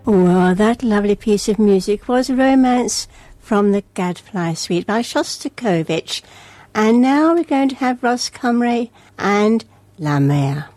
Well, that lovely piece of music was Romance from the Gadfly Suite by Shostakovich. And now we're going to have Ross Comrie and La Mer.